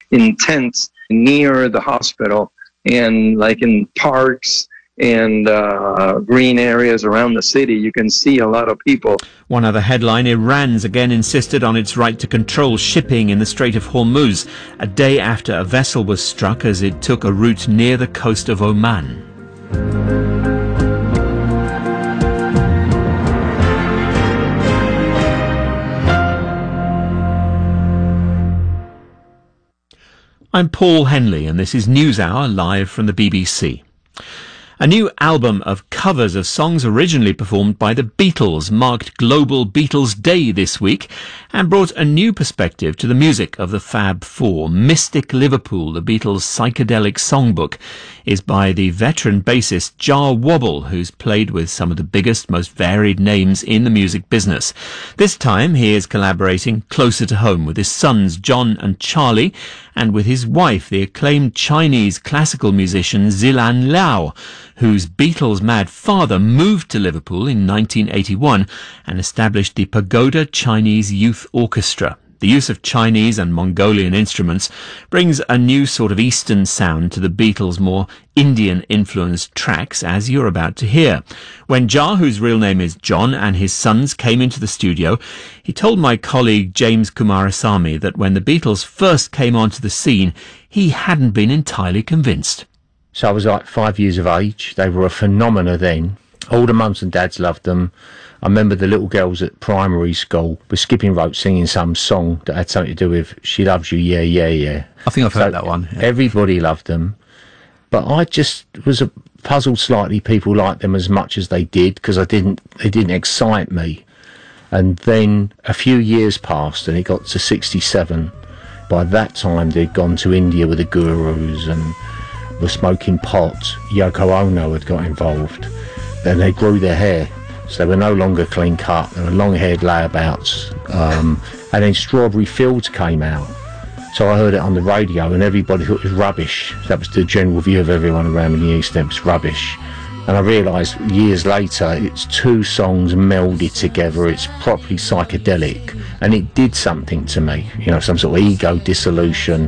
in tents near the hospital and like in parks and green areas around the city. You can see a lot of people. One other headline, Iran's again insisted on its right to control shipping in the Strait of Hormuz, a day after a vessel was struck as it took a route near the coast of Oman. I'm Paul Henley and this is NewsHour live from the BBC. A new album of covers of songs originally performed by the Beatles marked Global Beatles Day this week and brought a new perspective to the music of the Fab Four. Mystic Liverpool, the Beatles' psychedelic songbook, is by the veteran bassist Jah Wobble, who's played with some of the biggest, most varied names in the music business. This time he is collaborating closer to home with his sons John and Charlie and with his wife, the acclaimed Chinese classical musician Zilan Liao, whose Beatles-mad father moved to Liverpool in 1981 and established the Pagoda Chinese Youth Orchestra. The use of Chinese and Mongolian instruments brings a new sort of Eastern sound to the Beatles' more Indian-influenced tracks, as you're about to hear. When Jah, whose real name is John, and his sons came into the studio, he told my colleague James Kumarasamy that when the Beatles first came onto the scene, he hadn't been entirely convinced. So I was like 5 years of age. They were a phenomena then. All the mums and dads loved them. I remember the little girls at primary school were skipping rope singing some song that had something to do with She Loves You, Yeah, Yeah, Yeah. I think I've heard that one. Yeah. Everybody loved them. But I just was puzzled slightly people liked them as much as they did, because they didn't excite me. And then a few years passed and it got to 67. By that time they'd gone to India with the Gurus and were smoking pot. Yoko Ono had got involved. Then they grew their hair, so they were no longer clean cut. They were long-haired layabouts. And then Strawberry Fields came out. So I heard it on the radio and everybody thought it was rubbish. That was the general view of everyone around in the East End, it was rubbish. And I realised years later it's two songs melded together, it's properly psychedelic, and it did something to me, you know, some sort of ego dissolution,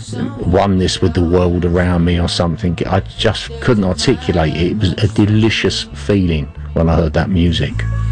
oneness with the world around me or something. I just couldn't articulate it. It was a delicious feeling when I heard that music.